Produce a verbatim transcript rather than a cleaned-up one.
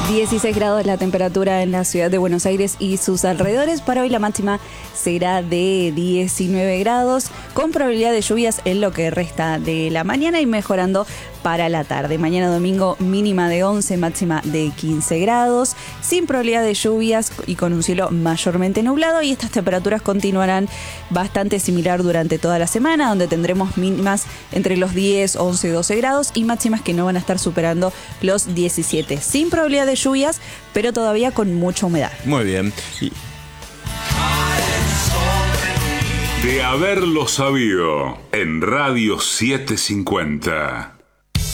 dieciséis grados la temperatura en la ciudad de Buenos Aires y sus alrededores. Para hoy la máxima será de diecinueve grados, con probabilidad de lluvias en lo que resta de la mañana y mejorando para la tarde. Mañana domingo mínima de once, máxima de quince grados, sin probabilidad de lluvias y con un cielo mayormente nublado, y estas temperaturas continuarán bastante similar durante toda la semana, donde tendremos mínimas entre los diez, once, doce grados y máximas que no van a estar superando los diecisiete, sin probabilidad de lluvias, pero todavía con mucha humedad. Muy bien. Y... De haberlo sabido, en Radio setecientos cincuenta.